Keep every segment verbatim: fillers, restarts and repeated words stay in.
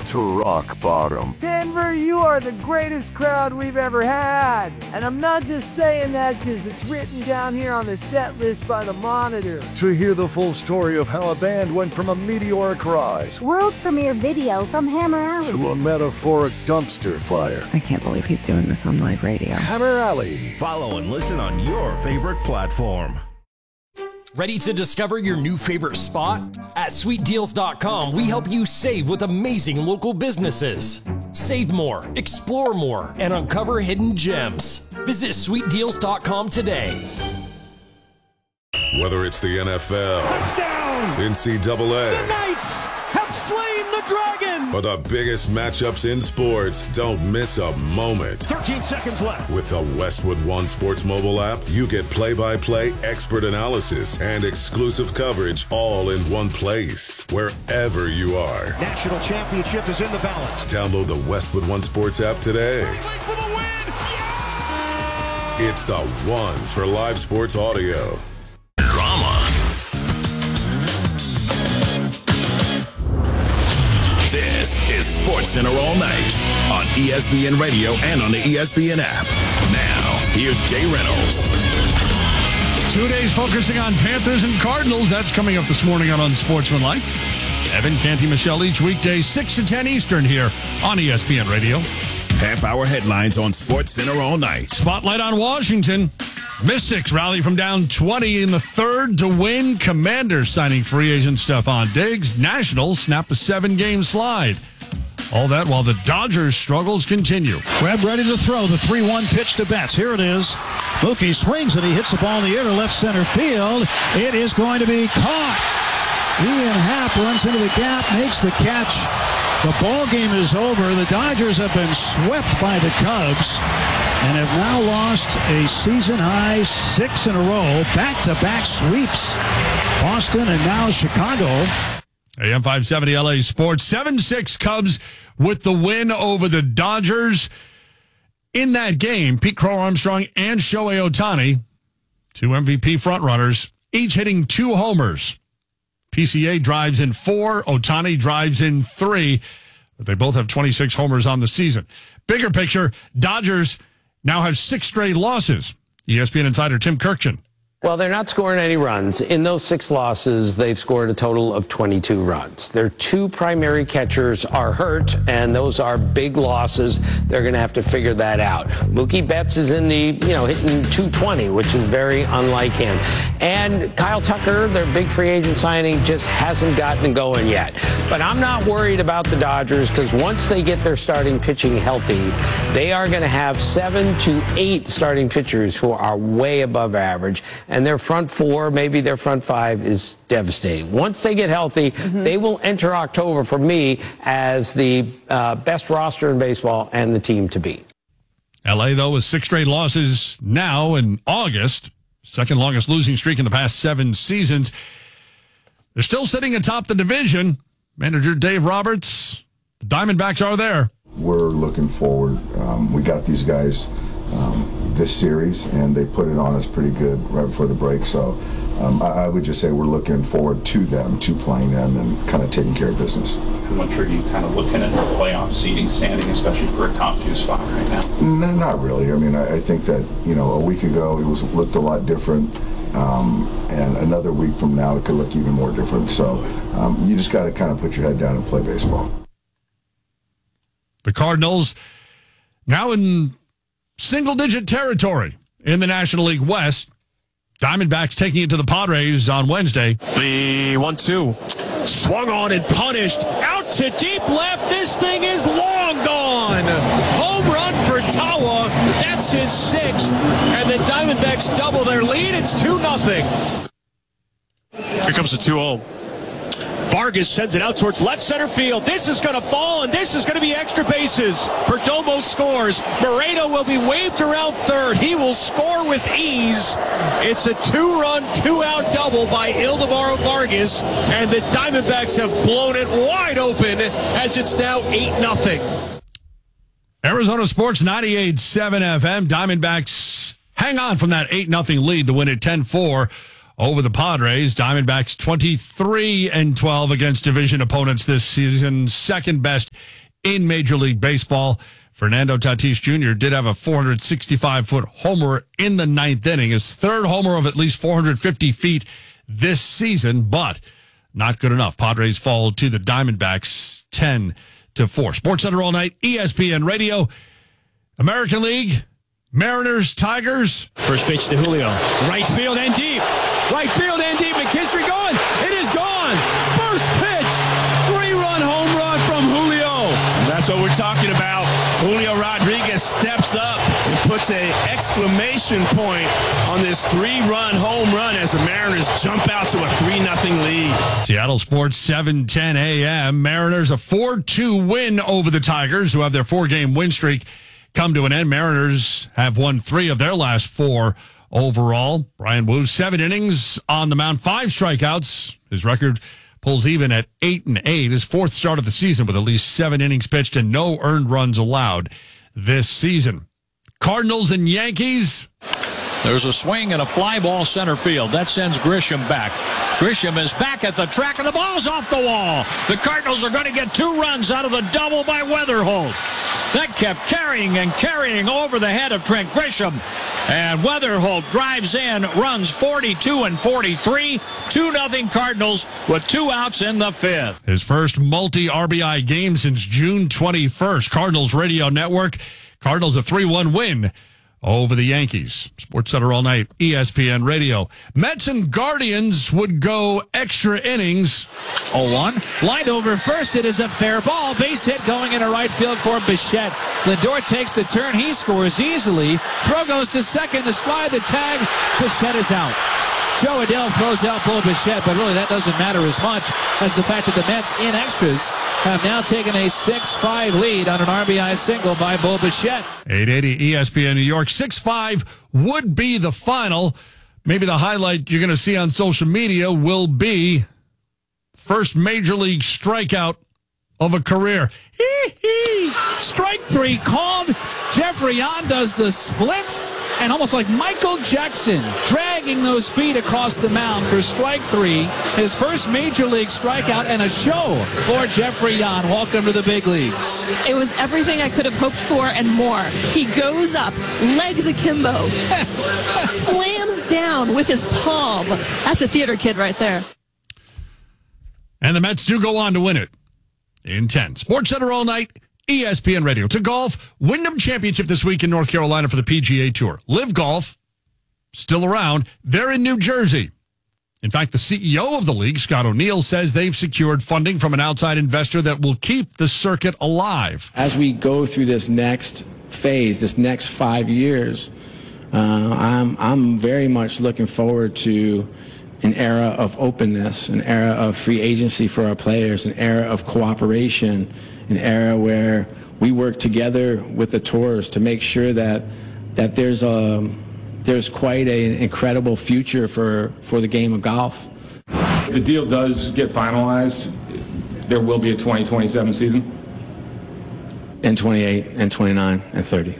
to rock bottom. Denver, you are the greatest crowd we've ever had. And I'm not just saying that because it's written down here on the set list by the Monitor. To hear the full story of how a band went from a meteoric rise, world premiere video from Hammer Alley, to a metaphoric dumpster fire. I can't believe he's doing this on live radio. Hammer Alley. Follow and listen on your favorite platform. Ready to discover your new favorite spot? At sweet deals dot com, we help you save with amazing local businesses. Save more, explore more, and uncover hidden gems. Visit sweet deals dot com today. Whether it's the N F L, touchdown, N C double A, the Knights have slain the dragon, or the biggest matchups in sports, don't miss a moment. thirteen seconds left. With the Westwood One Sports mobile app, you get play-by-play, expert analysis, and exclusive coverage all in one place, wherever you are. National championship is in the balance. Download the Westwood One Sports app today. For the win. Yeah! It's the one for live sports audio. Drama. This is SportsCenter All Night on E S P N Radio and on the E S P N app. Now, here's Jay Reynolds. Two days focusing on Panthers and Cardinals. That's coming up this morning on Unsportsmanlike. Evan, Canty, Michelle each weekday, six to ten Eastern here on E S P N Radio. Half-hour headlines on SportsCenter All Night. Spotlight on Washington. Mystics rally from down twenty in the third to win. Commanders signing free agent Stephon Diggs. Nationals snap a seven-game slide. All that while the Dodgers' struggles continue. Webb ready to throw the three one pitch to Betts. Here it is. Mookie swings and he hits the ball in the air to left center field. It is going to be caught. Ian Happ runs into the gap, makes the catch. The ball game is over. The Dodgers have been swept by the Cubs and have now lost a season-high six in a row. Back-to-back sweeps. Boston and now Chicago. A M five seventy L A Sports. seven six Cubs with the win over the Dodgers. In that game, Pete Crow Armstrong and Shohei Ohtani, two M V P frontrunners, each hitting two homers. P C A drives in four. Ohtani drives in three. But they both have twenty-six homers on the season. Bigger picture, Dodgers now have six straight losses. E S P N insider Tim Kurkjian. Well, they're not scoring any runs. In those six losses, they've scored a total of twenty-two runs. Their two primary catchers are hurt, and those are big losses. They're going to have to figure that out. Mookie Betts is in the, you know, hitting two twenty, which is very unlike him. And Kyle Tucker, their big free agent signing, just hasn't gotten going yet. But I'm not worried about the Dodgers because once they get their starting pitching healthy, they are going to have seven to eight starting pitchers who are way above average. And their front four, maybe their front five, is devastating. Once they get healthy, mm-hmm. they will enter October, for me, as the uh, best roster in baseball and the team to beat. L A, though, with six straight losses now in August, second longest losing streak in the past seven seasons. They're still sitting atop the division. Manager Dave Roberts, the Diamondbacks are there. We're looking forward. Um, we got these guys Um, this series, and they put it on us pretty good right before the break. So um, I, I would just say we're looking forward to them, to playing them, and kind of taking care of business. How much are you kind of looking at the playoff seeding standing, especially for a top two spot right now? No, not really. I mean, I, I think that, you know, a week ago it was looked a lot different, um, and another week from now it could look even more different. So um, you just got to kind of put your head down and play baseball. The Cardinals now in single-digit territory in the National League West. Diamondbacks taking it to the Padres on Wednesday. The one two. Swung on and punished. Out to deep left. This thing is long gone. Home run for Tawa. That's his sixth. And the Diamondbacks double their lead. It's two nothing. Here comes the two oh. Vargas sends it out towards left center field. This is going to fall, and this is going to be extra bases. Perdomo scores. Moreno will be waved around third. He will score with ease. It's a two-run, two-out double by Ildemaro Vargas, and the Diamondbacks have blown it wide open as it's now eight nothing. Arizona Sports ninety-eight point seven F M. Diamondbacks hang on from that eight nothing lead to win it ten four over the Padres. Diamondbacks twenty-three and twelve against division opponents this season, second best in Major League Baseball. Fernando Tatis Junior did have a four hundred sixty-five foot homer in the ninth inning, his third homer of at least four hundred fifty feet this season, but not good enough. Padres fall to the Diamondbacks ten to four. SportsCenter all night, E S P N Radio. American League, Mariners, Tigers. First pitch to Julio. Right field and deep. Right field and deep. McKinstry going. It is gone. First pitch. Three-run home run from Julio. That's what we're talking about. Julio Rodriguez steps up and puts an exclamation point on this three-run home run as the Mariners jump out to a three nothing lead. Seattle Sports, seven ten a.m. Mariners a four two win over the Tigers, who have their four-game win streak come to an end. Mariners have won three of their last four overall. Brian Wu, seven innings on the mound, five strikeouts. His record pulls even at eight and eight. His fourth start of the season with at least seven innings pitched and no earned runs allowed this season. Cardinals and Yankees. There's a swing and a fly ball center field. That sends Grisham back. Grisham is back at the track, and the ball's off the wall. The Cardinals are going to get two runs out of the double by Weatherholt. That kept carrying and carrying over the head of Trent Grisham. And Weatherholt drives in, runs forty-two and forty-three. two nothing Cardinals with two outs in the fifth. His first multi-R B I game since June twenty-first. Cardinals Radio Network. Cardinals a three one win over the Yankees. SportsCenter all night, E S P N Radio. Mets and Guardians would go extra innings. oh one. Lined over first. It is a fair ball. Base hit going into right field for Bichette. Lindor takes the turn. He scores easily. Throw goes to second. The slide, the tag. Bichette is out. Joe Adele throws out Bo Bichette, but really that doesn't matter as much as the fact that the Mets in extras have now taken a six five lead on an R B I single by Bo Bichette. eight eighty E S P N New York. six five would be the final. Maybe the highlight you're going to see on social media will be first major league strikeout of a career. Strike three called. Jeffrey Yan does the splits, and almost like Michael Jackson, dragging those feet across the mound for strike three. His first major league strikeout and a show for Jeffrey Yan. Welcome to the big leagues. It was everything I could have hoped for and more. He goes up, legs akimbo, slams down with his palm. That's a theater kid right there. And the Mets do go on to win it in ten. SportsCenter all night, E S P N Radio. To golf, Wyndham Championship this week in North Carolina for the P G A Tour. Live Golf, still around. They're in New Jersey. In fact, the C E O of the league, Scott O'Neill, says they've secured funding from an outside investor that will keep the circuit alive. As we go through this next phase, this next five years, uh, I'm, I'm very much looking forward to an era of openness, an era of free agency for our players, an era of cooperation, an era where we work together with the tours to make sure that that there's a there's quite a, an incredible future for, for the game of golf. If the deal does get finalized, there will be a twenty twenty-seven season? And twenty-eight and twenty-nine and thirty.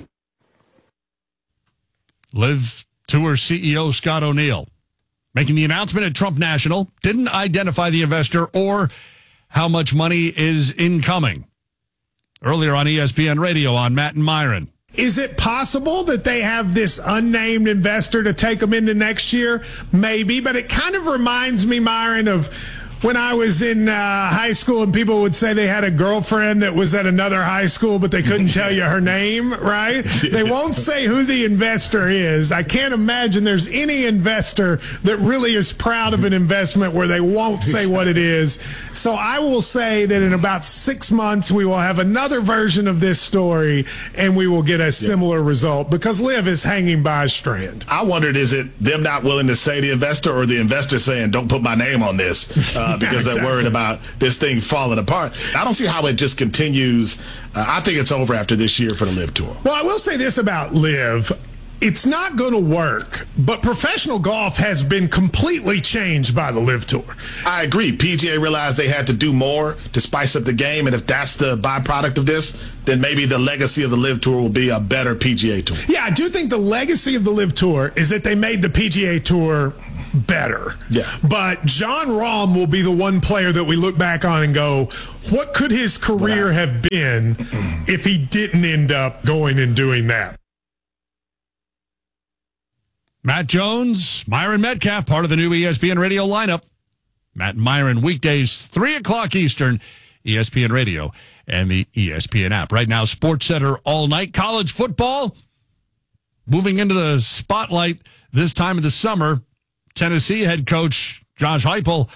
Live Tour C E O Scott O'Neill making the announcement at Trump National, didn't identify the investor or how much money is incoming. Earlier on E S P N Radio on Matt and Myron. Is it possible that they have this unnamed investor to take them into next year? Maybe, but it kind of reminds me, Myron, of when I was in uh, high school and people would say they had a girlfriend that was at another high school, but they couldn't tell you her name, right? They won't say who the investor is. I can't imagine there's any investor that really is proud of an investment where they won't say what it is. So I will say that in about six months, we will have another version of this story and we will get a similar result because Liv is hanging by a strand. I wondered, is it them not willing to say the investor or the investor saying, don't put my name on this? Uh, because yeah, exactly. They're worried about this thing falling apart. I don't see how it just continues. Uh, I think it's over after this year for the Live Tour. Well, I will say this about Live. It's not going to work, but professional golf has been completely changed by the Live Tour. I agree. P G A realized they had to do more to spice up the game, and if that's the byproduct of this, then maybe the legacy of the Live Tour will be a better P G A Tour. Yeah, I do think the legacy of the Live Tour is that they made the P G A Tour better. Yeah. But John Rahm will be the one player that we look back on and go, what could his career have been if he didn't end up going and doing that? Matt Jones, Myron Metcalf, part of the new E S P N Radio lineup. Matt and Myron, weekdays, three o'clock Eastern, E S P N Radio and the E S P N app. Right now, Sports Center all night. College football moving into the spotlight this time of the summer. Tennessee head coach Josh Heupel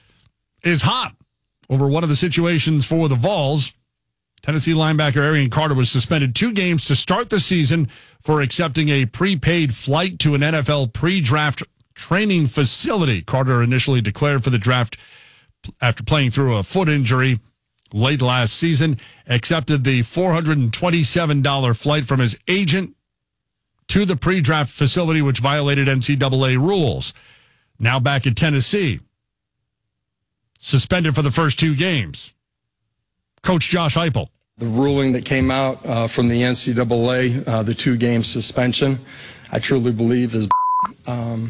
is hot over one of the situations for the Vols. Tennessee linebacker Arian Carter was suspended two games to start the season for accepting a prepaid flight to an N F L pre-draft training facility. Carter initially declared for the draft after playing through a foot injury late last season, accepted the four hundred twenty-seven dollars flight from his agent to the pre-draft facility, which violated N C double A rules. Now back at Tennessee, suspended for the first two games. Coach Josh Heupel. The ruling that came out uh, from the N C double A, uh, the two-game suspension, I truly believe is um,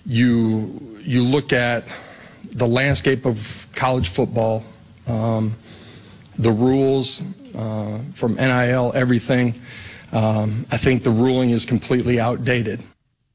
you you look at the landscape of college football, um, the rules uh, from N I L, everything. Um, I think the ruling is completely outdated.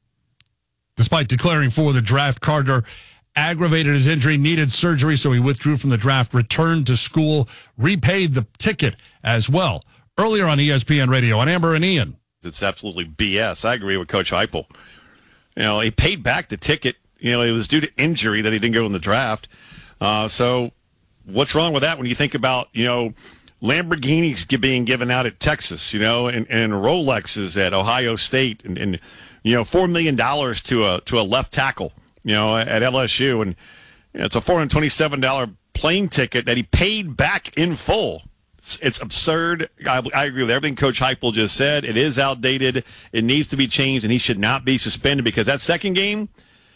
Despite declaring for the draft, Carter aggravated his injury, needed surgery, so he withdrew from the draft, returned to school, repaid the ticket as well. Earlier on E S P N Radio, on Amber and Ian. It's absolutely B S. I agree with Coach Heupel. You know, he paid back the ticket. You know, it was due to injury that he didn't go in the draft. Uh, so what's wrong with that when you think about, you know, Lamborghinis being given out at Texas, you know, and, and Rolexes at Ohio State, and, and you know, four million dollars to a to a left tackle, you know, at L S U, and you know, it's a four hundred twenty-seven dollars plane ticket that he paid back in full. It's, it's absurd. I, I agree with everything Coach Heupel just said. It is outdated. It needs to be changed, and he should not be suspended because that second game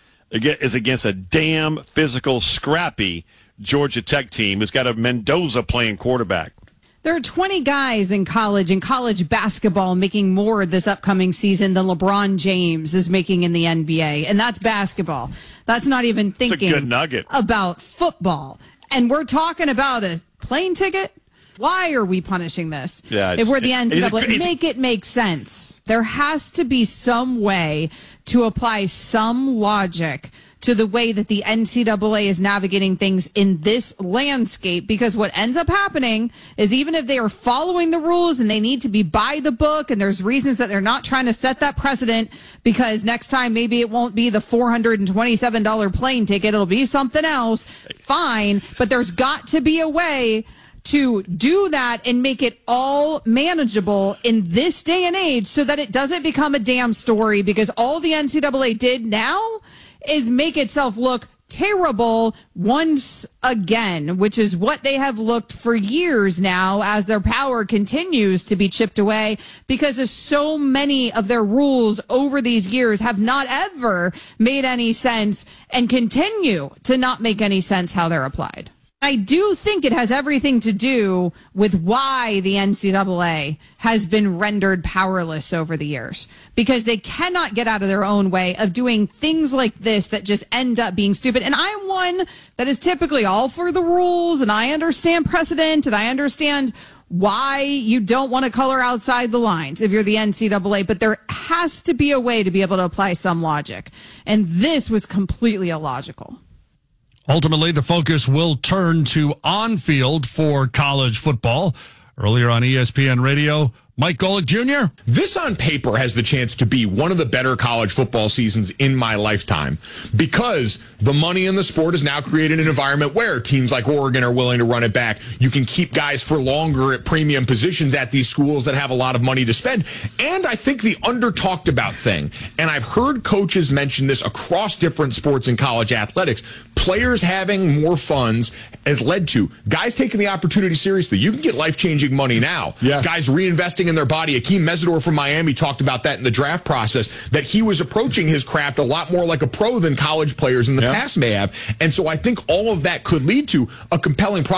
is against a damn physical, scrappy Georgia Tech team who's got a Mendoza playing quarterback. There are twenty guys in college, in college basketball, making more this upcoming season than LeBron James is making in the N B A. And that's basketball. That's not even thinking it's a good nugget. About football. And we're talking about a plane ticket? Why are we punishing this? Yeah, if we're the N C double A, it's, it's, make it make sense. There has to be some way to apply some logic to the way that the N C double A is navigating things in this landscape, because what ends up happening is even if they are following the rules and they need to be by the book, and there's reasons that they're not trying to set that precedent because next time maybe it won't be the four hundred twenty-seven dollars plane ticket, it'll be something else, fine, but there's got to be a way to do that and make it all manageable in this day and age so that it doesn't become a damn story, because all the N C double A did now is make itself look terrible once again, which is what they have looked for years now as their power continues to be chipped away, because so many of their rules over these years have not ever made any sense and continue to not make any sense how they're applied. I do think it has everything to do with why the N C double A has been rendered powerless over the years, because they cannot get out of their own way of doing things like this that just end up being stupid. And I'm one that is typically all for the rules, and I understand precedent, and I understand why you don't want to color outside the lines if you're the N C double A, but there has to be a way to be able to apply some logic. And this was completely illogical. Ultimately, the focus will turn to on-field for college football. Earlier on E S P N Radio, Mike Golick Junior This on paper has the chance to be one of the better college football seasons in my lifetime, because the money in the sport has now created an environment where teams like Oregon are willing to run it back. You can keep guys for longer at premium positions at these schools that have a lot of money to spend. And I think the under-talked about thing, and I've heard coaches mention this across different sports in college athletics, players having more funds has led to guys taking the opportunity seriously. You can get life-changing money now. Yeah. Guys reinvesting in their body. Akeem Mesidor from Miami talked about that in the draft process, that he was approaching his craft a lot more like a pro than college players in the yeah. past may have. And so I think all of that could lead to a compelling product.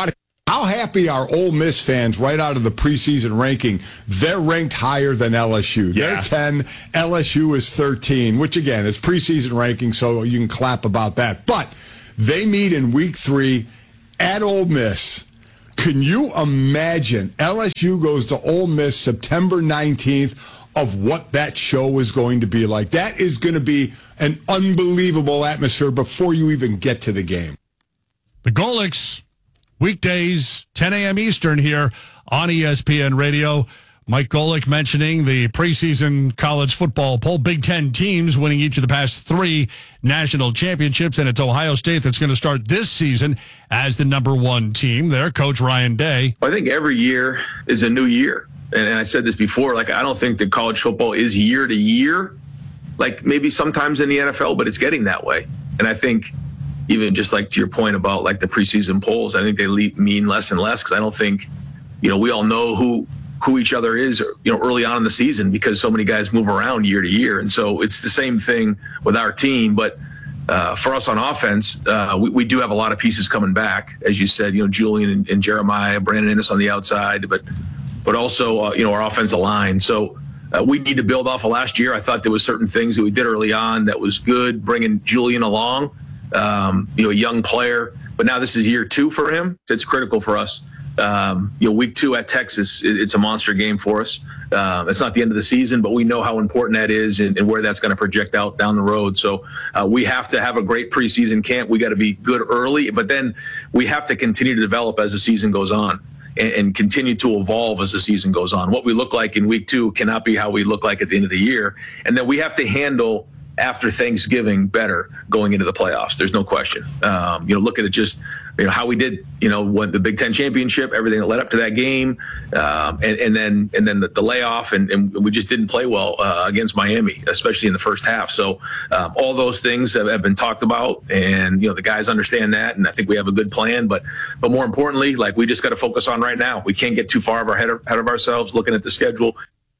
How happy are Ole Miss fans right out of the preseason ranking? They're ranked higher than L S U. Yeah. They're ten. L S U is thirteen, which, again, is preseason ranking, so you can clap about that. But they meet in week three at Ole Miss. Can you imagine L S U goes to Ole Miss September nineteenth of what that show is going to be like? That is going to be an unbelievable atmosphere before you even get to the game. The Golics. Weekdays, ten a.m. Eastern here on E S P N Radio. Mike Golick mentioning the preseason college football poll. Big Ten teams winning each of the past three national championships, and it's Ohio State that's going to start this season as the number one team. Their coach, Ryan Day. I think every year is a new year. And I said this before, like, I don't think that college football is year to year, like maybe sometimes in the N F L, but it's getting that way. And I think even just like to your point about like the preseason polls, I think they le- mean less and less because I don't think, you know, we all know who who each other is, you know, early on in the season because so many guys move around year to year. And so it's the same thing with our team. But uh, for us on offense, uh, we, we do have a lot of pieces coming back. As you said, you know, Julian and, and Jeremiah, Brandon Ennis on the outside, but but also, uh, you know, our offensive line. So uh, we need to build off of last year. I thought there was certain things that we did early on that was good, bringing Julian along. Um, you know, a young player, but now this is year two for him. It's critical for us. Um, you know, week two at Texas, it, it's a monster game for us. Um, it's not the end of the season, but we know how important that is and, and where that's going to project out down the road. So uh, we have to have a great preseason camp. We got to be good early, but then we have to continue to develop as the season goes on and, and continue to evolve as the season goes on. What we look like in week two cannot be how we look like at the end of the year. And then we have to handle after Thanksgiving better going into the playoffs. There's no question. Um, you know, look at it just, you know, how we did, you know, when the Big Ten championship, everything that led up to that game, um, and, and then and then the, the layoff, and, and we just didn't play well uh, against Miami, especially in the first half. So um, all those things have, have been talked about, and, you know, the guys understand that, and I think we have a good plan. But but more importantly, like, we just got to focus on right now. We can't get too far ahead of, ahead of ourselves looking at the schedule.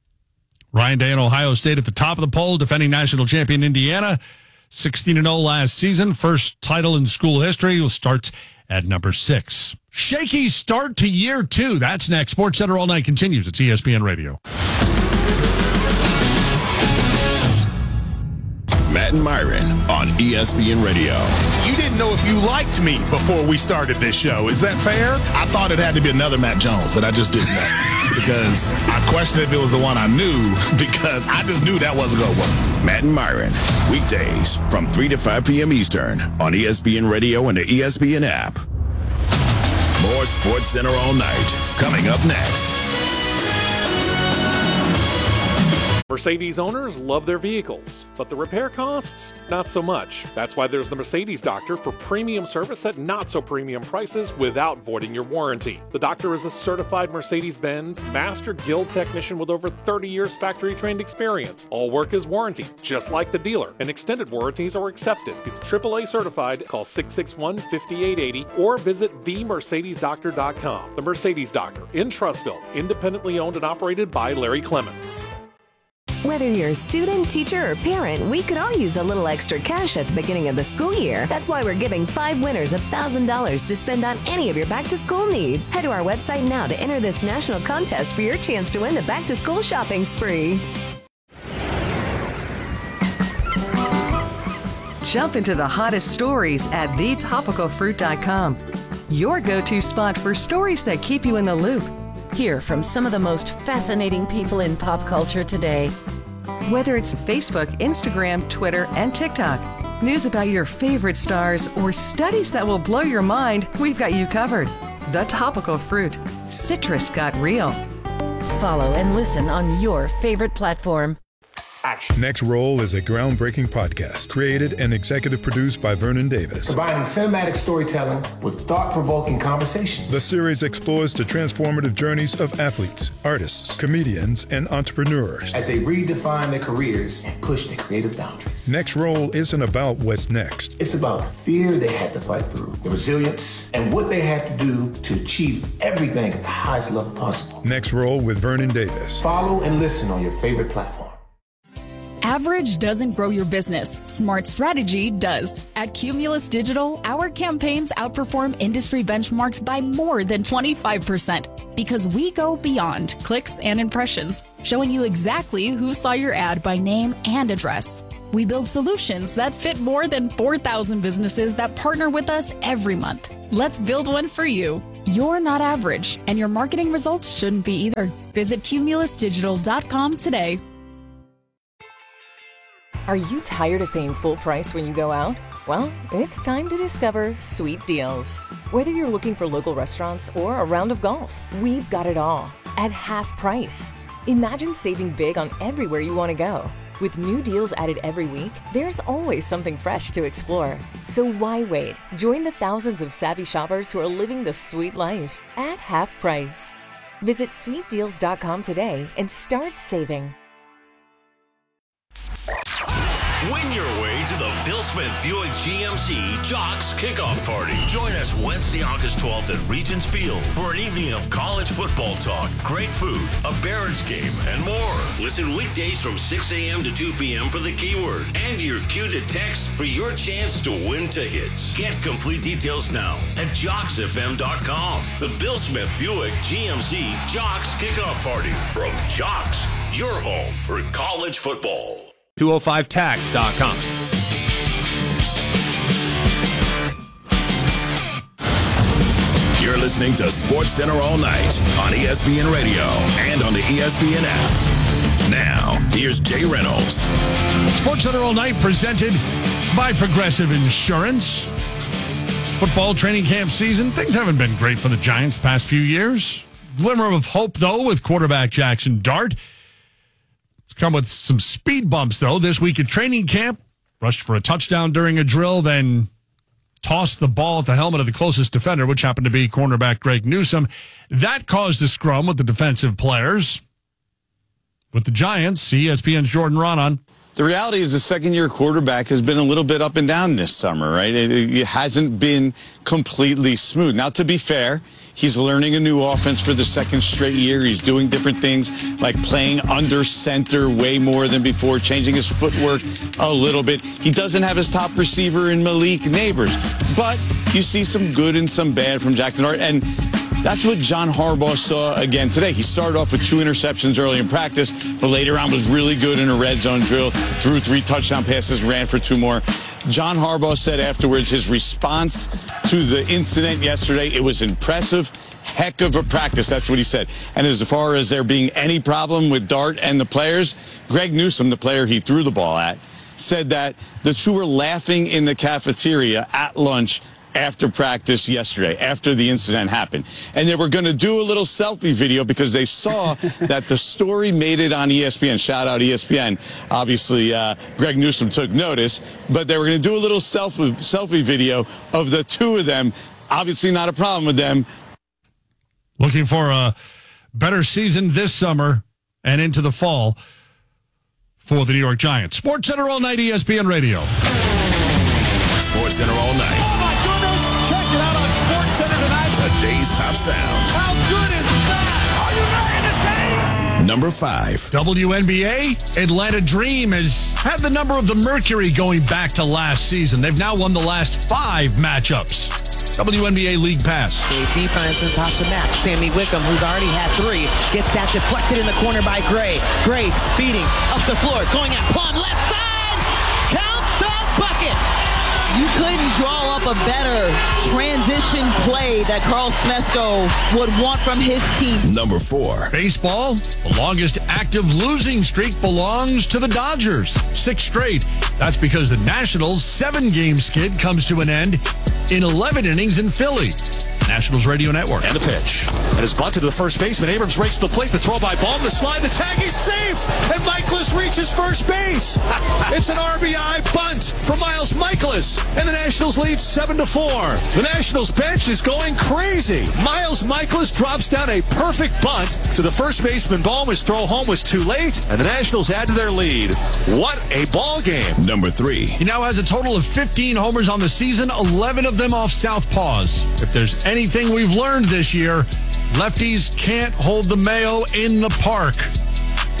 Ryan Day and Ohio State at the top of the poll, defending national champion Indiana, sixteen and oh last season, first title in school history. Will start at number six. Shaky start to year two. That's next. Sports Center All Night continues. It's E S P N Radio. Matt and Myron on E S P N Radio. You didn't know if you liked me before we started this show. Is that fair? I thought it had to be another Matt Jones that I just didn't know. Because I questioned if it was the one I knew, because I just knew that wasn't going to work. Matt and Myron, weekdays from three to five p.m. Eastern on E S P N Radio and the E S P N app. More Sports Center All Night coming up next. Mercedes owners love their vehicles, but the repair costs, not so much. That's why there's the Mercedes Doctor for premium service at not-so-premium prices without voiding your warranty. The Doctor is a certified Mercedes-Benz Master Guild technician with over thirty years factory-trained experience. All work is warranty, just like the dealer, and extended warranties are accepted. He's triple A certified. Call six six one, five eight eight zero or visit the mercedes doctor dot com. The Mercedes Doctor in Trussville, independently owned and operated by Larry Clements. Whether you're a student, teacher, or parent, we could all use a little extra cash at the beginning of the school year. That's why we're giving five winners one thousand dollars to spend on any of your back-to-school needs. Head to our website now to enter this national contest for your chance to win the back-to-school shopping spree. Jump into the hottest stories at the topical fruit dot com. Your go-to spot for stories that keep you in the loop. Hear from some of the most fascinating people in pop culture today. Whether it's Facebook, Instagram, Twitter, and TikTok, news about your favorite stars, or studies that will blow your mind, we've got you covered. The Topical Fruit. Citrus got real. Follow and listen on your favorite platform. Action. Next Roll is a groundbreaking podcast created and executive produced by Vernon Davis. Combining cinematic storytelling with thought-provoking conversations. The series explores the transformative journeys of athletes, artists, comedians, and entrepreneurs as they redefine their careers and push their creative boundaries. Next Roll isn't about what's next. It's about the fear they had to fight through, the resilience, and what they had to do to achieve everything at the highest level possible. Next Roll with Vernon Davis. Follow and listen on your favorite platform. Average doesn't grow your business. Smart strategy does. At Cumulus Digital, our campaigns outperform industry benchmarks by more than twenty-five percent because we go beyond clicks and impressions, showing you exactly who saw your ad by name and address. We build solutions that fit more than four thousand businesses that partner with us every month. Let's build one for you. You're not average, and your marketing results shouldn't be either. Visit cumulus digital dot com today. Are you tired of paying full price when you go out? Well, it's time to discover Sweet Deals. Whether you're looking for local restaurants or a round of golf, we've got it all at half price. Imagine saving big on everywhere you want to go. With new deals added every week, there's always something fresh to explore. So why wait? Join the thousands of savvy shoppers who are living the sweet life at half price. Visit sweet deals dot com today and start saving. Win your way to the Bill Smith Buick G M C Jocks Kickoff Party. Join us Wednesday, August twelfth at Regents Field for an evening of college football talk, great food, a Barons game, and more. Listen weekdays from six a.m. to two p.m. for the keyword and your cue to text for your chance to win tickets. Get complete details now at jocks f m dot com. The Bill Smith Buick G M C Jocks Kickoff Party from Jocks, your home for college football. two oh five tax dot com. You're listening to Sports Center all night on E S P N Radio and on the E S P N app. Now, here's Jay Reynolds. Sports Center all night presented by Progressive Insurance. Football training camp season. Things haven't been great for the Giants the past few years. Glimmer of hope, though, with quarterback Jackson Dart. Come with some speed bumps, though, this week at training camp. Rushed for a touchdown during a drill, then tossed the ball at the helmet of the closest defender, which happened to be cornerback Greg Newsome. That caused a scrum with the defensive players. With the Giants, E S P N's Jordan Raanan. The reality is the second-year quarterback has been a little bit up and down this summer, right? It, it hasn't been completely smooth. Now, to be fair, he's learning a new offense for the second straight year. He's doing different things like playing under center way more than before, changing his footwork a little bit. He doesn't have his top receiver in Malik Neighbors, but you see some good and some bad from Jackson Dart, and that's what John Harbaugh saw again today. He started off with two interceptions early in practice, but later on was really good in a red zone drill, threw three touchdown passes, ran for two more. John Harbaugh said afterwards his response to the incident yesterday, it was impressive, heck of a practice. That's what he said. And as far as there being any problem with Dart and the players, Greg Newsome, the player he threw the ball at, said that the two were laughing in the cafeteria at lunch after practice yesterday, after the incident happened. And they were going to do a little selfie video because they saw that the story made it on E S P N. Shout out E S P N. Obviously, uh, Greg Newsome took notice, but they were going to do a little selfie, selfie video of the two of them. Obviously not a problem with them. Looking for a better season this summer and into the fall for the New York Giants. Sports Center all night, E S P N Radio. Sports Center all night. Oh, my goodness. Check it out on Sports Center tonight. Today's top sound. How good is that? Are you ready to take? Number five. W N B A, Atlanta Dream has had the number of the Mercury going back to last season. They've now won the last five matchups. W N B A League Pass. Great defense and Tasha Mack. Sammy Wickham, who's already had three, gets that deflected in the corner by Gray. Gray speeding up the floor, going at Plum, left side. Count the bucket. You couldn't draw up a better transition play that Carl Smesko would want from his team. Number four. Baseball, the longest active losing streak belongs to the Dodgers. Six straight. That's because the Nationals' seven-game skid comes to an end in eleven innings in Philly. Nationals Radio Network. And the pitch. And it's bunted to the first baseman. Abrams races to the plate. The throw by Ball. The slide. The tag is safe. And Michaelis reaches first base. It's an R B I bunt for Miles Michaelis. And the Nationals lead seven to four. The Nationals bench is going crazy. Miles Michaelis drops down a perfect bunt to the first baseman. Ball. His throw home was too late. And the Nationals add to their lead. What a ball game. Number three. He now has a total of fifteen homers on the season, eleven of them off southpaws. If there's any Anything we've learned this year, lefties can't hold the Mayo in the park.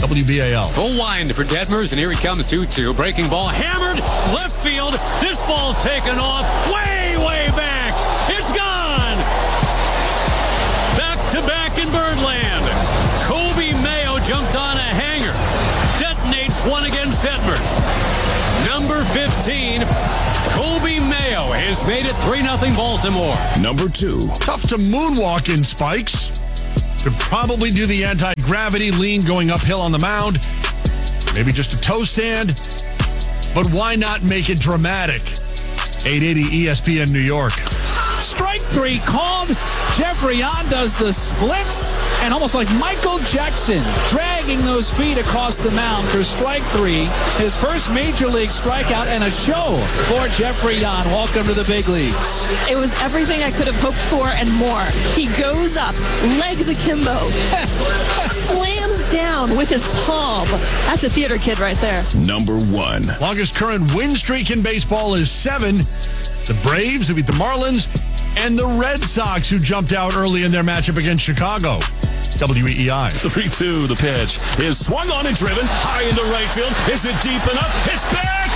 W B A L. Full wind for Detmers, and here he comes two two. Breaking ball, hammered, left field. This ball's taken off way, way back. It's gone! Back to back in Birdland. Kobe Mayo jumped on a hanger. Detonates one against Detmers. Number fifteen, Kobe Mayo has made it three nothing Baltimore. Number two. Tough to moonwalk in spikes. Could probably do the anti-gravity lean going uphill on the mound. Maybe just a toe stand. But why not make it dramatic? eight eighty E S P N New York. Strike three called. Jeffrey Yon does the splits, and almost like Michael Jackson, dragging those feet across the mound for strike three. His first major league strikeout and a show for Jeffrey Yon. Welcome to the big leagues. It was everything I could have hoped for and more. He goes up, legs akimbo, slams down with his palm. That's a theater kid right there. Number one. Longest current win streak in baseball is seven. The Braves, who beat the Marlins, and the Red Sox, who jumped out early in their matchup against Chicago. W E E I. three two, the pitch is swung on and driven high into right field. Is it deep enough? It's back.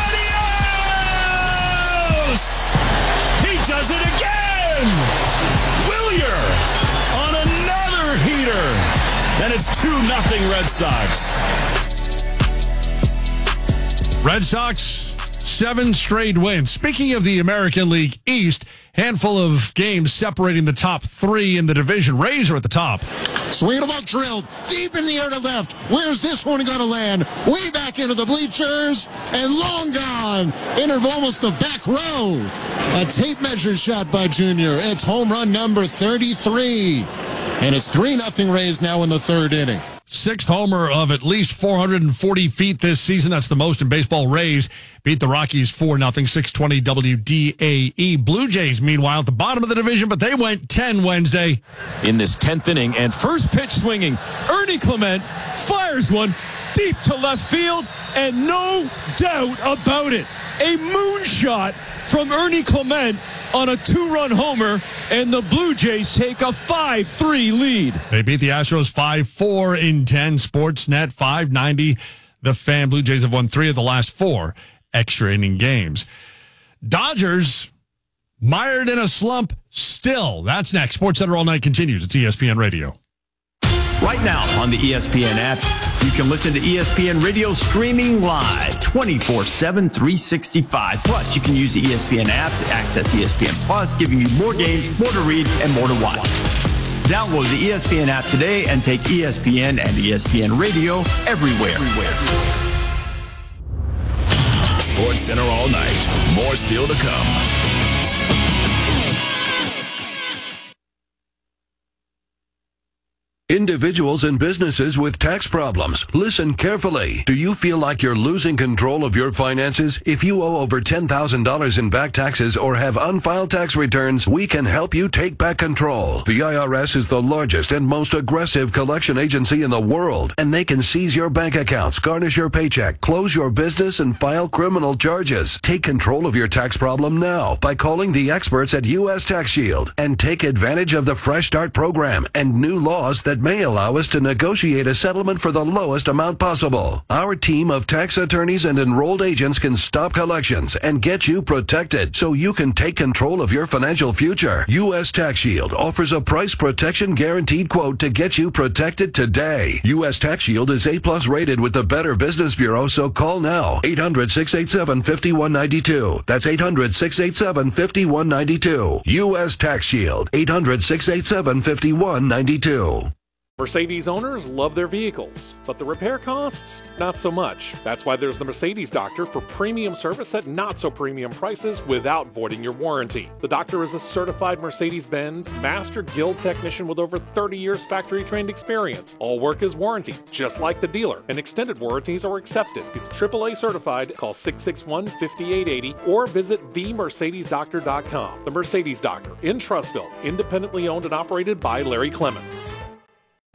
Adios! He does it again! Willier on another heater. And it's two nothing Red Sox. Red Sox, seven straight wins. Speaking of the American League East, handful of games separating the top three in the division. Rays are at the top. Swing and a ball drilled deep in the air to left. Where's this one going to land? Way back into the bleachers and long gone. Into almost the back row. A tape measure shot by Junior. It's home run number thirty-three. And it's three nothing Rays now in the third inning. Sixth homer of at least four hundred forty feet this season. That's the most in baseball. Rays beat the Rockies four nothing, six twenty W D A E. Blue Jays, meanwhile, at the bottom of the division, but they went ten Wednesday. In this tenth inning, and first pitch swinging, Ernie Clement fires one deep to left field, and no doubt about it, a moonshot from Ernie Clement on a two-run homer, and the Blue Jays take a five three lead. They beat the Astros five four in ten. Sportsnet five ninety. The Fan. Blue Jays have won three of the last four extra inning games. Dodgers mired in a slump still. That's next. SportsCenter All Night continues. It's E S P N Radio. Right now on the E S P N app, you can listen to E S P N Radio streaming live twenty-four seven, three sixty-five. Plus, you can use the E S P N app to access E S P N Plus, giving you more games, more to read, and more to watch. Download the E S P N app today and take E S P N and E S P N Radio everywhere. everywhere. SportsCenter All Night. More still to come. Individuals and businesses with tax problems, listen carefully. Do you feel like you're losing control of your finances? If you owe over ten thousand dollars in back taxes or have unfiled tax returns, we can help you take back control. The I R S is the largest and most aggressive collection agency in the world, and they can seize your bank accounts, garnish your paycheck, close your business, and file criminal charges. Take control of your tax problem now by calling the experts at U S Tax Shield and take advantage of the Fresh Start program and new laws that may allow us to negotiate a settlement for the lowest amount possible. Our team of tax attorneys and enrolled agents can stop collections and get you protected so you can take control of your financial future. U S Tax Shield offers a price protection guaranteed quote to get you protected today. U S Tax Shield is A plus rated with the Better Business Bureau, so call now. eight hundred, six eight seven, five one nine two. That's eight hundred, six eight seven, five one nine two. U S Tax Shield. eight hundred, six eight seven, five one nine two. Mercedes owners love their vehicles, but the repair costs, not so much. That's why there's the Mercedes Doctor for premium service at not so premium prices without voiding your warranty. The doctor is a certified Mercedes-Benz Master Guild technician with over thirty years factory-trained experience. All work is warranted, just like the dealer, and extended warranties are accepted. He's triple A certified. Call six six one, five eight eight zero or visit the mercedes doctor dot com. The Mercedes Doctor in Trussville, independently owned and operated by Larry Clements.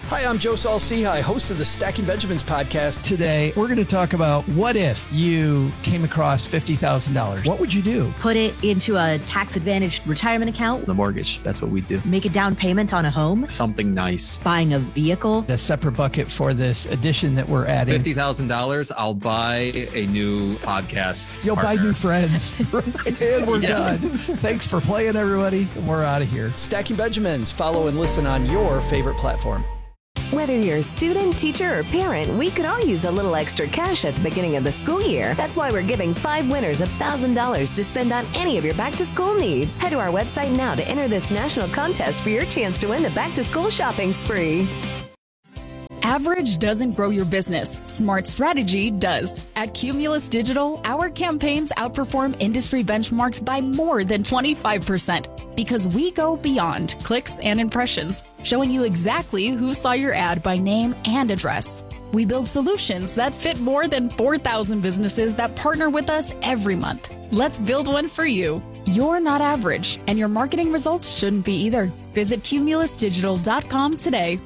Hi, I'm Joe Saul-Sehy, host of the Stacking Benjamins podcast. Today, we're going to talk about what if you came across fifty thousand dollars. What would you do? Put it into a tax-advantaged retirement account. The mortgage. That's what we do. Make a down payment on a home. Something nice. Buying a vehicle. A separate bucket for this addition that we're adding. fifty thousand dollars, I'll buy a new podcast You'll partner. buy new friends. And we're Yeah. done. Thanks for playing, everybody. We're out of here. Stacking Benjamins. Follow and listen on your favorite platform. Whether you're a student, teacher, or parent, we could all use a little extra cash at the beginning of the school year. That's why we're giving five winners one thousand dollars to spend on any of your back-to-school needs. Head to our website now to enter this national contest for your chance to win the back-to-school shopping spree. Average doesn't grow your business. Smart strategy does. At Cumulus Digital, our campaigns outperform industry benchmarks by more than twenty-five percent because we go beyond clicks and impressions, showing you exactly who saw your ad by name and address. We build solutions that fit more than four thousand businesses that partner with us every month. Let's build one for you. You're not average, and your marketing results shouldn't be either. Visit cumulus digital dot com today.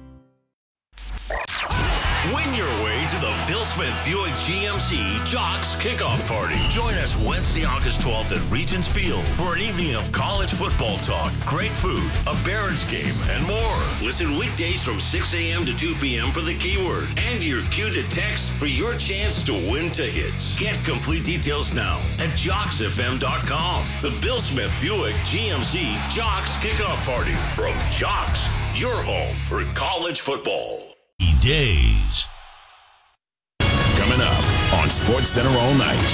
Win your way to the Bill Smith Buick G M C Jocks Kickoff Party. Join us Wednesday, August twelfth at Regents Field for an evening of college football talk, great food, a Barons game, and more. Listen weekdays from six a.m. to two p.m. for the keyword and your cue to text for your chance to win tickets. Get complete details now at jocks f m dot com. The Bill Smith Buick G M C Jocks Kickoff Party from Jocks, your home for college football. Days. Coming up on Sports Center all night.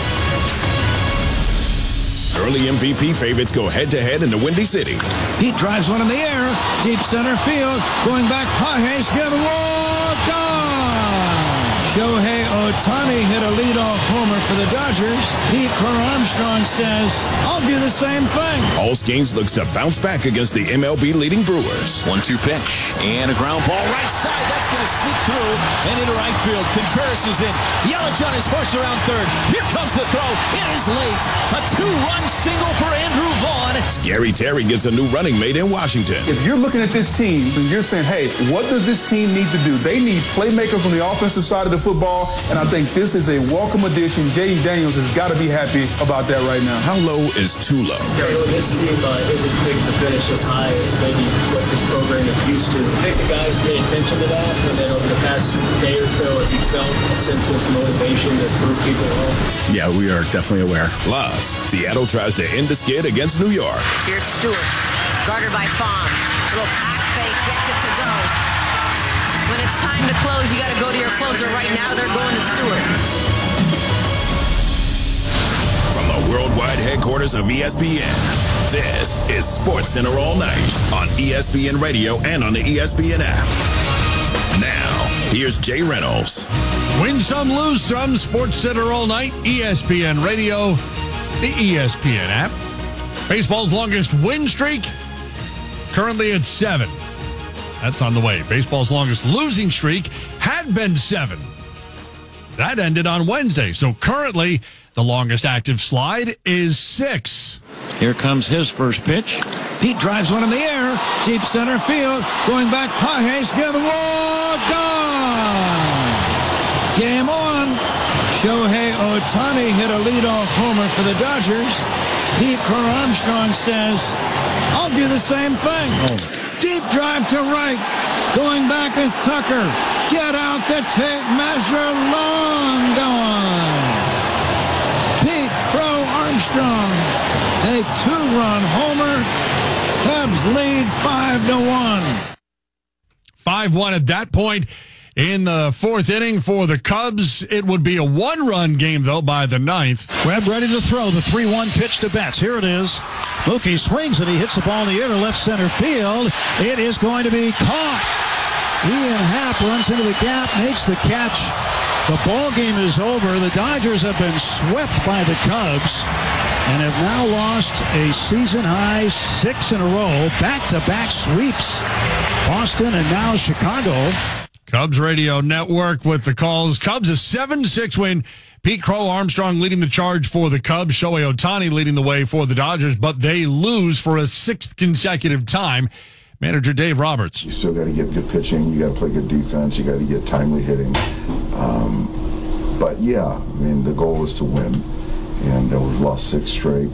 Early M V P favorites go head-to-head in the Windy City. Pete drives one in the air, deep center field, going back high, Spear the walk on. Shohei Ohtani hit a leadoff homer for the Dodgers. Pete Crow Armstrong says, I'll do the same thing. All Skeens looks to bounce back against the M L B leading Brewers. one two pitch, and a ground ball right side. That's going to sneak through and into right field. Contreras is in. Yelich on his first around third. Here comes the throw. It is late. A two-run single for Andrew Vaughn. Scary Terry gets a new running mate in Washington. If you're looking at this team and you're saying, hey, what does this team need to do? They need playmakers on the offensive side of the football, and I think this is a welcome addition. J D Daniels has got to be happy about that right now. How low is too low? You know, this team uh, isn't picked to finish as high as maybe what this program is used to. I think the guys pay attention to that, and then over the past day or so, have you felt a sense of motivation to prove people wrong? Yeah, we are definitely aware. Plus, Seattle tries to end the skid against New York. Here's Stewart, guarded by Fong. Little pass fake, gets it to go. When it's time to close, you got to go to your closer. Right now, they're going to Stewart. From the worldwide headquarters of E S P N, this is Sports Center all night on E S P N Radio and on the E S P N app. Now, here's Jay Reynolds. Win some, lose some. Sports Center all night. E S P N Radio, the E S P N app. Baseball's longest win streak, currently at seven. That's on the way. Baseball's longest losing streak had been seven. That ended on Wednesday. So currently, the longest active slide is six. Here comes his first pitch. Pete drives one in the air, deep center field, going back high, Spear the walk on. Game on. Shohei Ohtani hit a leadoff homer for the Dodgers. Pete Crow Armstrong says, I'll do the same thing. Oh. Deep drive to right. Going back is Tucker. Get out the tape measure. Long gone. Pete Crow Armstrong. A two-run homer. Cubs lead five to one. five one at that point. In the fourth inning for the Cubs, it would be a one-run game, though, by the ninth. Webb ready to throw the three one pitch to Betts. Here it is. Mookie swings and he hits the ball in the air to left center field. It is going to be caught. Ian Happ runs into the gap, makes the catch. The ball game is over. The Dodgers have been swept by the Cubs and have now lost a season-high six in a row. Back-to-back sweeps. Boston and now Chicago. Cubs Radio Network with the calls. Cubs a seven six win. Pete Crow Armstrong leading the charge for the Cubs. Shohei Ohtani leading the way for the Dodgers, but they lose for a sixth consecutive time. Manager Dave Roberts. You still got to get good pitching. You got to play good defense. You got to get timely hitting. Um, but yeah, I mean, the goal is to win, and uh, we've lost six straight.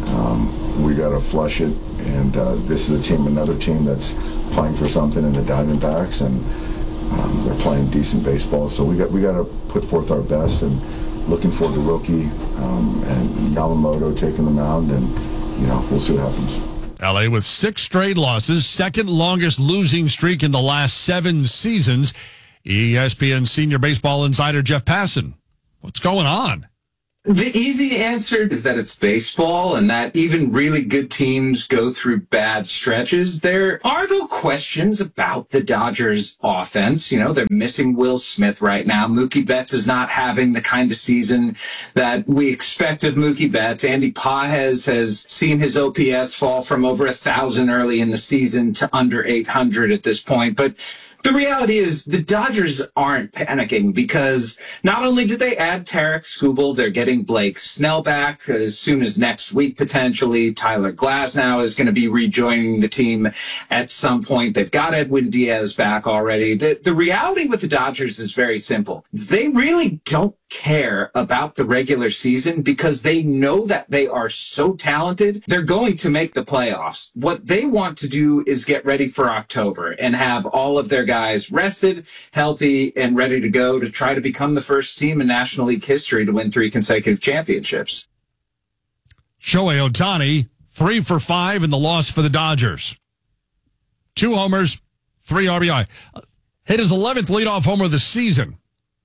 Um, we got to flush it, and uh, this is a team, another team that's playing for something in the Diamondbacks, and um, they're playing decent baseball. So we got we got to put forth our best, and looking forward to Rookie um, and Yamamoto taking the mound, and you know, we'll see what happens. L A with six straight losses, second longest losing streak in the last seven seasons. E S P N senior baseball insider Jeff Passan. What's going on? The easy answer is that it's baseball and that even really good teams go through bad stretches. There are, though, questions about the Dodgers offense. You know, they're missing Will Smith right now. Mookie Betts is not having the kind of season that we expect of Mookie Betts. Andy Pages has seen his O P S fall from over a thousand early in the season to under eight hundred at this point. But the reality is the Dodgers aren't panicking because not only did they add Tarek Skubal, they're getting Blake Snell back as soon as next week, potentially. Tyler Glasnow is going to be rejoining the team at some point. They've got Edwin Diaz back already. The, the reality with the Dodgers is very simple. They really don't care about the regular season because they know that they are so talented. They're going to make the playoffs. What they want to do is get ready for October and have all of their guys rested, healthy, and ready to go to try to become the first team in National League history to win three consecutive championships. Shohei Ohtani, three for five in the loss for the Dodgers. Two homers, three R B I. Hit his eleventh leadoff homer of the season,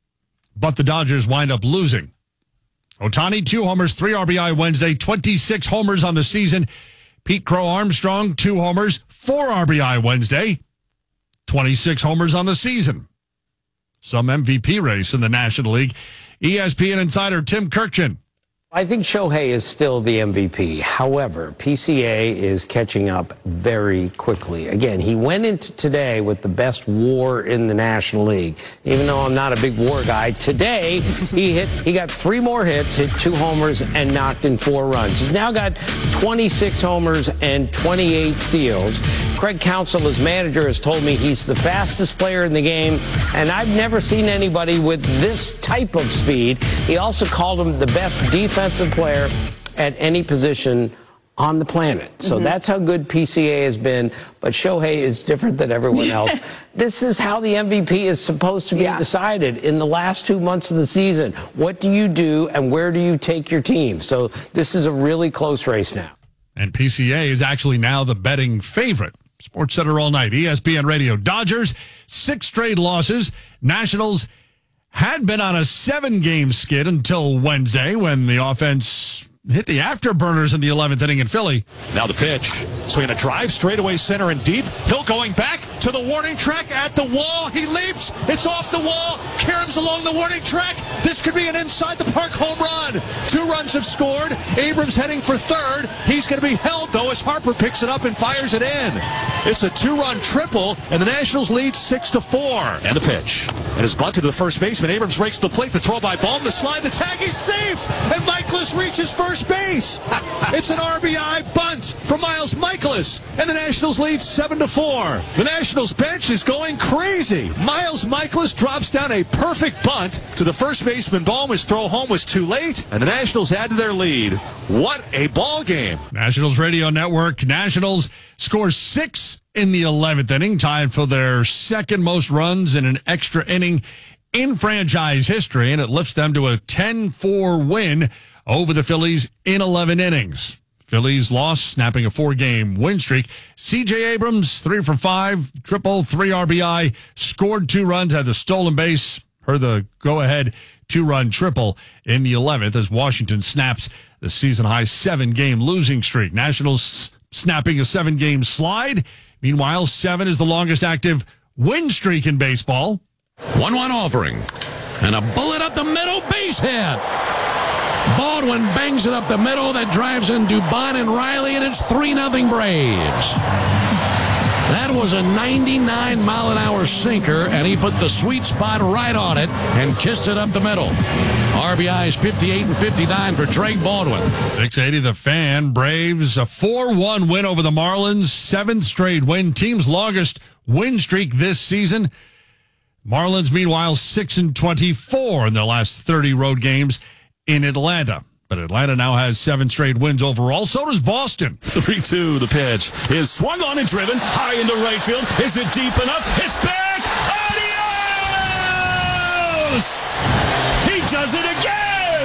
but the Dodgers wind up losing. Ohtani, two homers, three R B I Wednesday, twenty-six homers on the season. Pete Crow Armstrong, two homers, four R B I Wednesday, twenty-six homers on the season. Some M V P race in the National League. E S P N insider Tim Kurkjian. I think Shohei is still the M V P. However, P C A is catching up very quickly. Again, he went into today with the best WAR in the National League. Even though I'm not a big WAR guy, today he hit. He got three more hits, hit two homers, and knocked in four runs. He's now got twenty-six homers and twenty-eight steals. Craig Counsell, his manager, has told me he's the fastest player in the game, and I've never seen anybody with this type of speed. He also called him the best defensive player at any position on the planet. So mm-hmm. that's how good P C A has been. But Shohei is different than everyone else. This is how the M V P is supposed to be yeah. decided in the last two months of the season. What do you do and where do you take your team? So this is a really close race now. And P C A is actually now the betting favorite. Sports Center all night, E S P N Radio. Dodgers, six straight losses. Nationals had been on a seven-game skid until Wednesday when the offense hit the afterburners in the eleventh inning in Philly. Now the pitch. Swinging a drive, straightaway center and deep. Hill going back to the warning track at the wall. He leaps. It's off the wall. Caroms along the warning track. This could be an inside the park home run. Two runs have scored. Abrams heading for third. He's going to be held, though, as Harper picks it up and fires it in. It's a two-run triple, and the Nationals lead six to four. And the pitch. And it's bunt to the first baseman. Abrams rakes the plate. The throw by Baum. The slide. The tag. He's safe. And Michaelis reaches first base. It's an R B I bunt from Miles Michaelis. And the Nationals lead seven to four. The Nationals bench is going crazy. Miles Michaelis drops down a perfect bunt to the first baseman. Baum. His throw home was too late. And the Nationals add to their lead. What a ball game. Nationals Radio Network. Nationals score six in the eleventh inning, tied for their second most runs in an extra inning in franchise history, and it lifts them to a ten four win over the Phillies in eleven innings. Phillies lost, snapping a four-game win streak. C J Abrams, three for five, triple, three R B I, scored two runs, had the stolen base, heard the go-ahead two-run triple in the eleventh as Washington snaps the season-high seven-game losing streak. Nationals snapping a seven-game slide. Meanwhile, seven is the longest active win streak in baseball. one one offering. And a bullet up the middle, base hit. Baldwin bangs it up the middle. That drives in Dubon and Riley, and it's three nothing Braves. That was a ninety-nine mile an hour sinker, and he put the sweet spot right on it and kissed it up the middle. R B Is fifty-eight and fifty-nine for Drake Baldwin. six eighty The Fan. Braves a four one win over the Marlins. Seventh straight win. Team's longest win streak this season. Marlins, meanwhile, six and twenty-four in their last thirty road games in Atlanta. But Atlanta now has seven straight wins overall. So does Boston. three two the pitch is swung on and driven high into right field. Is it deep enough? It's back. Adios! He does it again!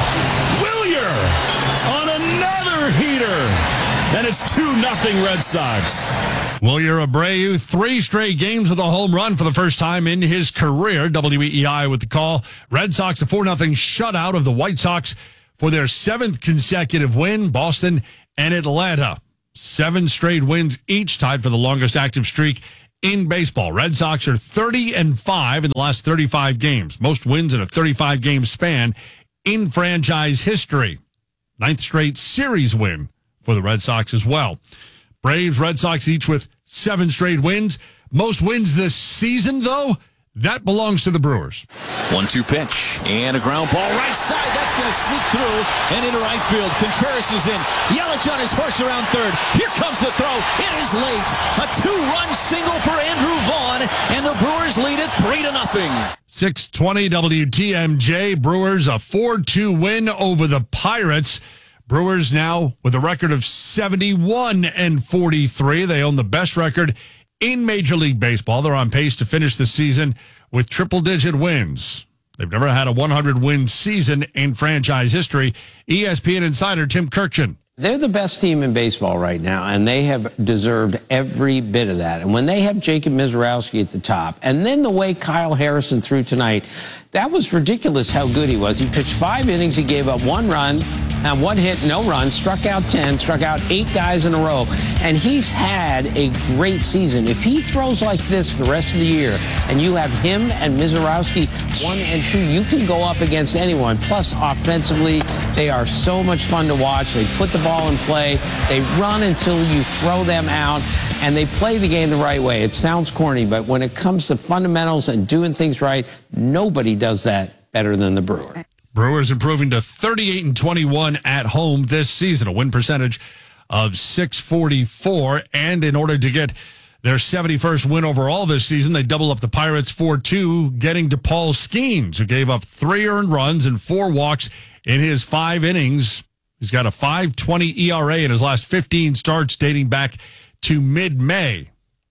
Willier on another heater. And it's two nothing Red Sox. Wilyer Abreu, three straight games with a home run for the first time in his career. W E E I with the call. Red Sox a four nothing shutout of the White Sox for their seventh consecutive win. Boston and Atlanta, seven straight wins each, tied for the longest active streak in baseball. Red Sox are thirty and five in the last thirty-five games. Most wins in a thirty-five game span in franchise history. Ninth straight series win for the Red Sox as well. Braves, Red Sox each with seven straight wins. Most wins this season, though, that belongs to the Brewers. one two pitch and a ground ball right side. That's going to sneak through and into right field. Contreras is in. Yelich on his horse around third. Here comes the throw. It is late. A two-run single for Andrew Vaughn, and the Brewers lead it three to nothing. six twenty W T M J. Brewers a four two win over the Pirates. Brewers now with a record of seventy-one and forty-three. They own the best record in Major League Baseball. They're on pace to finish the season with triple-digit wins. They've never had a one hundred win season in franchise history. E S P N insider Tim Kirkjian. They're the best team in baseball right now, and they have deserved every bit of that. And when they have Jacob Mizorowski at the top, and then the way Kyle Harrison threw tonight, that was ridiculous how good he was. He pitched five innings. He gave up one run, and one hit, no runs, struck out ten, struck out eight guys in a row. And he's had a great season. If he throws like this the rest of the year, and you have him and Mizorowski one and two, you can go up against anyone. Plus, offensively, they are so much fun to watch. They put the ball in play. They run until you throw them out, and they play the game the right way. It sounds corny, but when it comes to fundamentals and doing things right, nobody does that better than the Brewers. Brewers improving to thirty-eight and twenty-one at home this season, a win percentage of six forty-four. And in order to get their seventy-first win overall this season, they double up the Pirates four two, getting to Paul Skeens, who gave up three earned runs and four walks in his five innings. He's got a five twenty E R A in his last fifteen starts dating back to mid-May.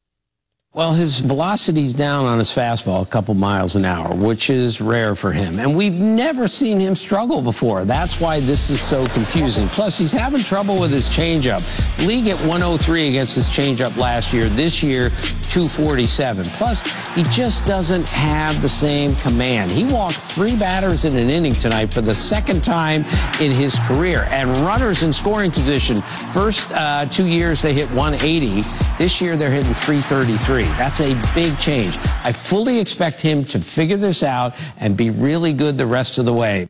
Well, his velocity's down on his fastball a couple miles an hour, which is rare for him. And we've never seen him struggle before. That's why this is so confusing. Plus, he's having trouble with his changeup. League at one oh three against his changeup last year. This year, two forty-seven. Plus, he just doesn't have the same command. He walked three batters in an inning tonight for the second time in his career. And runners in scoring position. First uh, two years, they hit one eighty. This year, they're hitting three thirty-three. That's a big change. I fully expect him to figure this out and be really good the rest of the way.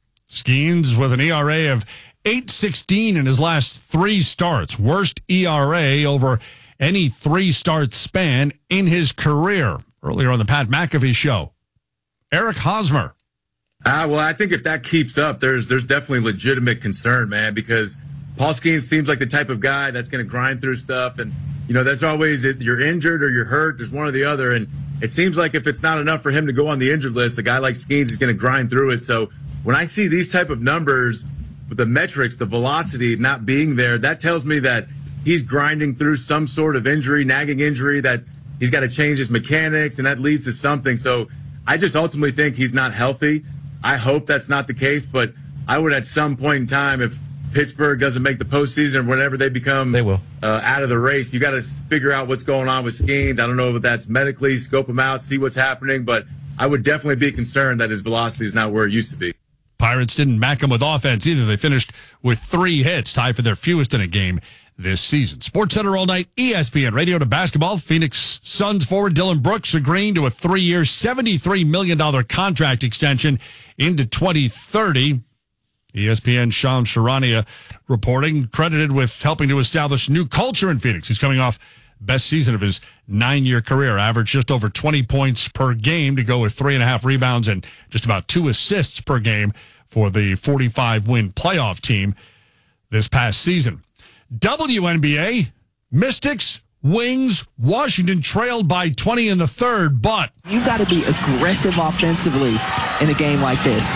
Skeens with an E R A of eight sixteen in his last three starts. Worst E R A over any three-start span in his career. Earlier on the Pat McAfee show, Eric Hosmer. Ah, well, I think if that keeps up, there's there's definitely legitimate concern, man, because Paul Skeens seems like the type of guy that's going to grind through stuff. And, you know, that's always it, you're injured or you're hurt. There's one or the other. And it seems like if it's not enough for him to go on the injured list, a guy like Skeens is going to grind through it. So when I see these type of numbers with the metrics, the velocity not being there, that tells me that he's grinding through some sort of injury, nagging injury, that he's got to change his mechanics, and that leads to something. So I just ultimately think he's not healthy. I hope that's not the case, but I would at some point in time, if Pittsburgh doesn't make the postseason or whenever they become they will. Uh, out of the race, you got to figure out what's going on with Skeens. I don't know if that's medically, scope him out, see what's happening, but I would definitely be concerned that his velocity is not where it used to be. Pirates didn't mack him with offense either. They finished with three hits, tied for their fewest in a game this season. Sports Center all night, E S P N Radio to basketball. Phoenix Suns forward Dylan Brooks agreeing to a three-year, seventy-three million dollars contract extension into twenty thirty. E S P N's Shams Charania reporting, credited with helping to establish new culture in Phoenix. He's coming off best season of his nine-year career. Averaged just over twenty points per game to go with three and a half rebounds and just about two assists per game for the forty-five win playoff team this past season. W N B A, Mystics, Wings, Washington trailed by twenty in the third, but you've got to be aggressive offensively in a game like this.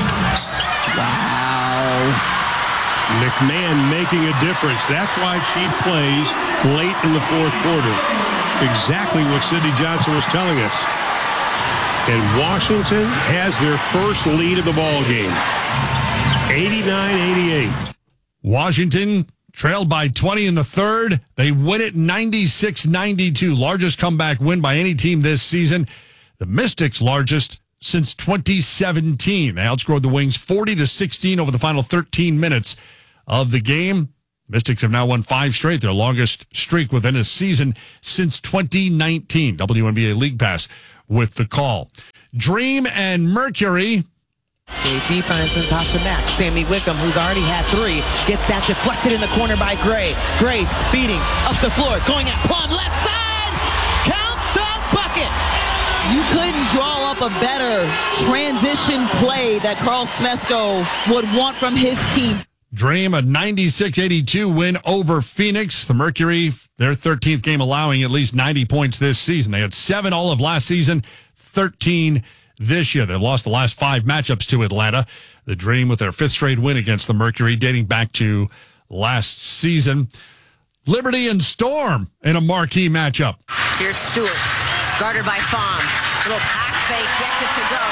Wow. McMahon making a difference. That's why she plays late in the fourth quarter. Exactly what Sidney Johnson was telling us. And Washington has their first lead of the ball game. eighty-nine eighty-eight. Washington trailed by twenty in the third. They win it ninety-six ninety-two. Largest comeback win by any team this season. The Mystics' largest since twenty seventeen. They outscored the Wings forty to sixteen over the final thirteen minutes of the game. Mystics have now won five straight, their longest streak within a season since twenty nineteen. W N B A League Pass with the call. Dream and Mercury. Great defense, and Tasha Mack. Sammy Wickham, who's already had three, gets that deflected in the corner by Gray. Gray speeding up the floor, going at Plum, left side. Count the bucket. You couldn't draw up a better transition play that Carl Smesko would want from his team. Dream a ninety-six eighty-two win over Phoenix. The Mercury, their thirteenth game, allowing at least ninety points this season. They had seven all of last season, thirteen this year. They lost the last five matchups to Atlanta. The Dream with their fifth straight win against the Mercury dating back to last season. Liberty and Storm in a marquee matchup. Here's Stewart, guarded by Fahm. Little pass fake, gets it to go.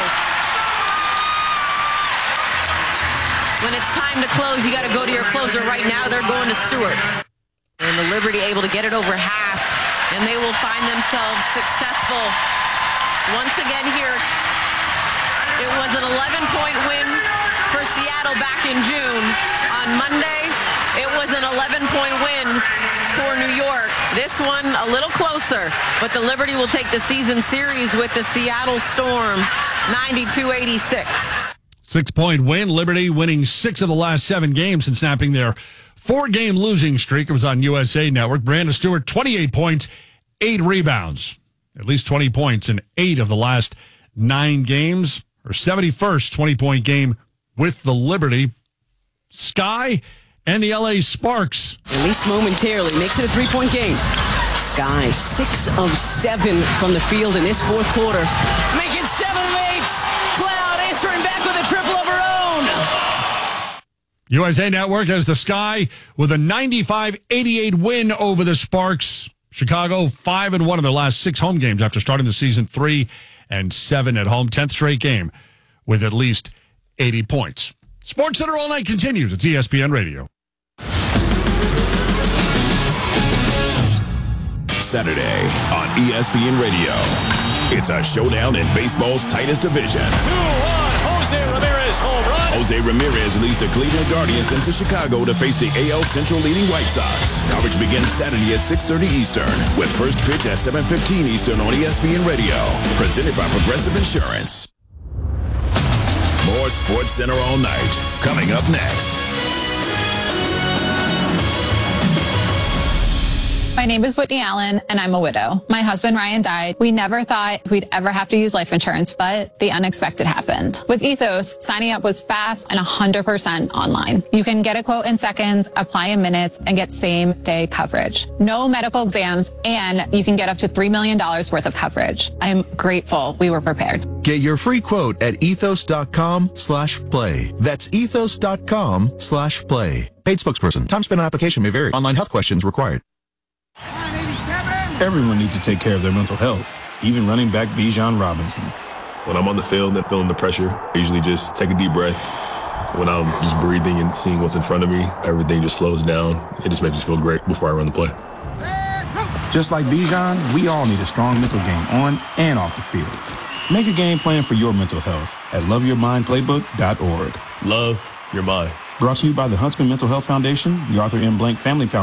When it's time to close, you got to go to your closer. Right now, they're going to Stewart. And the Liberty able to get it over half, and they will find themselves successful once again here. It was an eleven-point win for Seattle back in June. On Monday, it was an eleven-point win for New York. This one a little closer, but the Liberty will take the season series with the Seattle Storm, ninety-two eighty-six. Six-point win. Liberty winning six of the last seven games and snapping their four-game losing streak. It was on U S A Network. Brandon Stewart, twenty-eight points, eight rebounds. At least twenty points in eight of the last nine games. Her seventy-first twenty-point game with the Liberty. Sky and the L A Sparks. At least momentarily. Makes it a three-point game. Sky, six of seven from the field in this fourth quarter. Make it seven of eight. Cloud answering back with a triple of her own. U S A Network has the Sky with a ninety-five eighty-eight win over the Sparks. Chicago five and one in their last six home games after starting the season three and seven at home. tenth straight game with at least eighty points. Sports Center all night continues. It's E S P N Radio. Saturday on E S P N Radio. It's a showdown in baseball's tightest division. two one, Jose Ramirez home run. Jose Ramirez leads the Cleveland Guardians into Chicago to face the A L Central leading White Sox. Coverage begins Saturday at six thirty Eastern with first pitch at seven fifteen Eastern on E S P N Radio. Presented by Progressive Insurance. More Sports Center all night. Coming up next. My name is Whitney Allen, and I'm a widow. My husband, Ryan, died. We never thought we'd ever have to use life insurance, but the unexpected happened. With Ethos, signing up was fast and one hundred percent online. You can get a quote in seconds, apply in minutes, and get same-day coverage. No medical exams, and you can get up to three million dollars worth of coverage. I'm grateful we were prepared. Get your free quote at ethos.com slash play. That's ethos.com slash play. Paid spokesperson. Time spent on application may vary. Online health questions required. Everyone needs to take care of their mental health, even running back Bijan Robinson. When I'm on the field and feeling the pressure, I usually just take a deep breath. When I'm just breathing and seeing what's in front of me, everything just slows down. It just makes me feel great before I run the play. Just like Bijan, we all need a strong mental game on and off the field. Make a game plan for your mental health at love your mind playbook dot org. Love your mind. Brought to you by the Huntsman Mental Health Foundation, the Arthur M. Blank Family Foundation.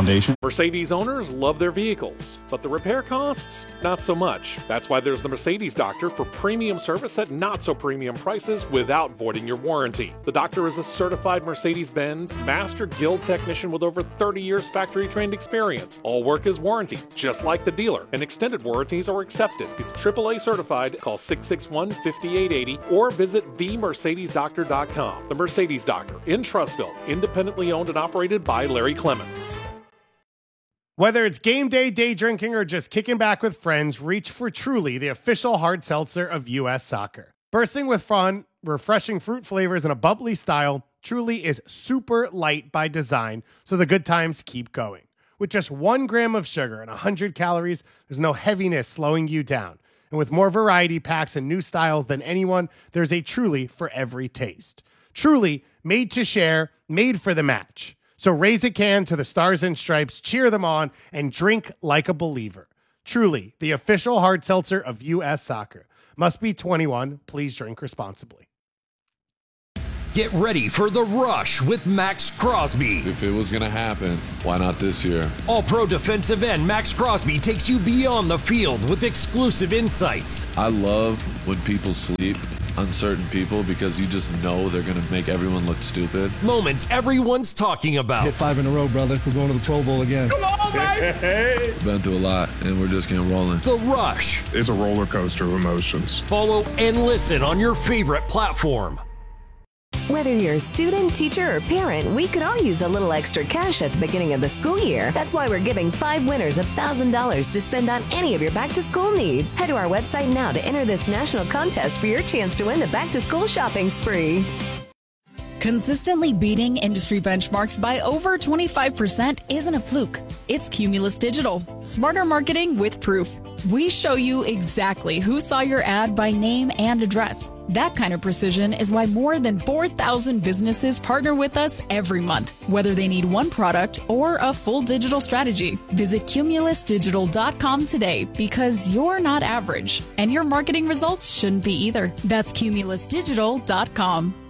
Mercedes owners love their vehicles, but the repair costs, not so much. That's why there's the Mercedes Doctor for premium service at not so premium prices without voiding your warranty. The Doctor is a certified Mercedes-Benz Master Guild technician with over thirty years factory-trained experience. All work is warranted, just like the dealer, and extended warranties are accepted. He's triple A certified. Call six six one, five eight eight zero or visit the mercedes doctor dot com. The Mercedes Doctor in Trussville, independently owned and operated by Larry Clements. Whether it's game day, day drinking, or just kicking back with friends, reach for Truly, the official hard seltzer of U S Soccer. Bursting with fun, refreshing fruit flavors, and a bubbly style, Truly is super light by design, so the good times keep going. With just one gram of sugar and one hundred calories, there's no heaviness slowing you down. And with more variety packs and new styles than anyone, there's a Truly for every taste. Truly, made to share, made for the match. So raise a can to the Stars and Stripes, cheer them on, and drink like a believer. Truly, the official hard seltzer of U S Soccer. Must be twenty-one. Please drink responsibly. Get ready for the rush with Max Crosby. If it was going to happen, why not this year? All-pro defensive end Max Crosby takes you beyond the field with exclusive insights. I love when people sleep on certain people because you just know they're going to make everyone look stupid. Moments everyone's talking about. Hit five in a row, brother. We're going to the Pro Bowl again. Come on, baby! Been through a lot, and we're just getting rolling. The Rush. It's a roller coaster of emotions. Follow and listen on your favorite platform. Whether you're a student, teacher, or parent, we could all use a little extra cash at the beginning of the school year. That's why we're giving five winners one thousand dollars to spend on any of your back-to-school needs. Head to our website now to enter this national contest for your chance to win the back-to-school shopping spree. Consistently beating industry benchmarks by over twenty-five percent isn't a fluke. It's Cumulus Digital. Smarter marketing with proof. We show you exactly who saw your ad by name and address. That kind of precision is why more than four thousand businesses partner with us every month, whether they need one product or a full digital strategy. Visit cumulus digital dot com today because you're not average, and your marketing results shouldn't be either. That's cumulus digital dot com.